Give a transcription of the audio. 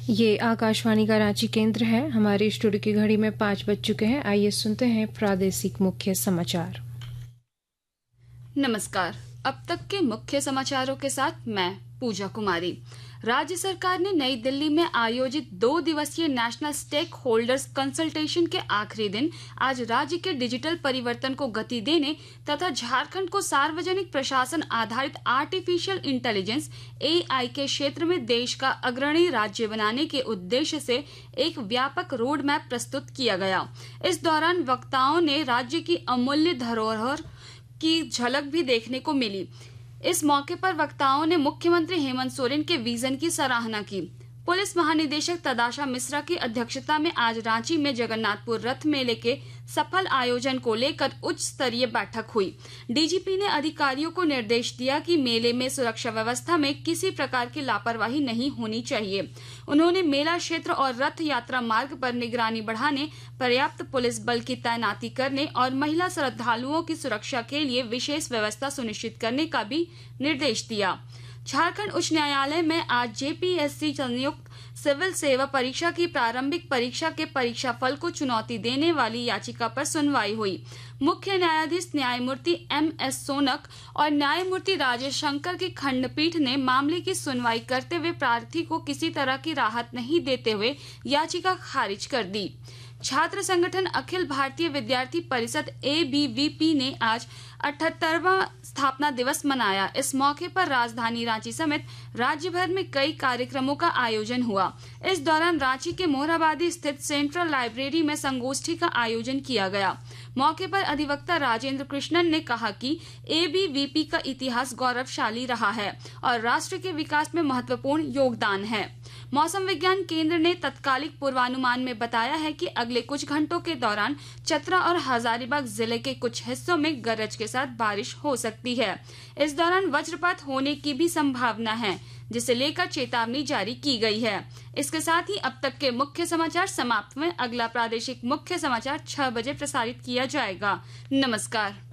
ये आकाशवाणी का रांची केंद्र है। हमारे स्टूडियो की घड़ी में 5 बज चुके हैं। आइए सुनते हैं प्रादेशिक मुख्य समाचार। नमस्कार। अब तक के मुख्य समाचारों के साथ मैं पूजा कुमारी। राज्य सरकार ने नई दिल्ली में आयोजित 2 दिवसीय नेशनल स्टेक होल्डर्स कंसल्टेशन के आखिरी दिन आज राज्य के डिजिटल परिवर्तन को गति देने तथा झारखंड को सार्वजनिक प्रशासन आधारित आर्टिफिशियल इंटेलिजेंस AI के क्षेत्र में देश का अग्रणी राज्य बनाने के उद्देश्य से एक व्यापक रोड मैप प्रस्तुत किया गया। इस दौरान वक्ताओं ने राज्य की अमूल्य धरोहर की झलक भी देखने को मिली। इस मौके पर वक्ताओं ने मुख्यमंत्री हेमंत सोरेन के विजन की सराहना की। पुलिस महानिदेशक तदाशा मिश्रा की अध्यक्षता में आज रांची में जगन्नाथपुर रथ मेले के सफल आयोजन को लेकर उच्च स्तरीय बैठक हुई। डीजीपी ने अधिकारियों को निर्देश दिया कि मेले में सुरक्षा व्यवस्था में किसी प्रकार की लापरवाही नहीं होनी चाहिए। उन्होंने मेला क्षेत्र और रथ यात्रा मार्ग पर निगरानी बढ़ाने, पर्याप्त पुलिस बल की तैनाती करने और महिला श्रद्धालुओं की सुरक्षा के लिए विशेष व्यवस्था सुनिश्चित करने का भी निर्देश दिया। झारखंड उच्च न्यायालय में आज जेपीएससी संयुक्त सिविल सेवा परीक्षा की प्रारंभिक परीक्षा के परीक्षाफल को चुनौती देने वाली याचिका पर सुनवाई हुई। मुख्य न्यायाधीश न्यायमूर्ति MS सोनक और न्यायमूर्ति राजेश शंकर की खंडपीठ ने मामले की सुनवाई करते हुए प्रार्थी को किसी तरह की राहत नहीं देते हुए याचिका खारिज कर दी। छात्र संगठन अखिल भारतीय विद्यार्थी परिषद ABVP ने आज 78वां स्थापना दिवस मनाया। इस मौके पर राजधानी रांची समेत राज्य भर में कई कार्यक्रमों का आयोजन हुआ। इस दौरान रांची के मोरहाबादी स्थित सेंट्रल लाइब्रेरी में संगोष्ठी का आयोजन किया गया। मौके पर अधिवक्ता राजेंद्र कृष्णन ने कहा कि ABVP का इतिहास गौरवशाली रहा है और राष्ट्र के विकास में महत्वपूर्ण योगदान है। मौसम विज्ञान केंद्र ने तत्कालिक पूर्वानुमान में बताया है कि अगले कुछ घंटों के दौरान चतरा और हजारीबाग जिले के कुछ हिस्सों में गरज के साथ बारिश हो सकती है। इस दौरान वज्रपात होने की भी संभावना है, जिसे लेकर चेतावनी जारी की गई है। इसके साथ ही अब तक के मुख्य समाचार समाप्त हुए। अगला प्रादेशिक मुख्य समाचार 6 बजे प्रसारित किया जाएगा। नमस्कार।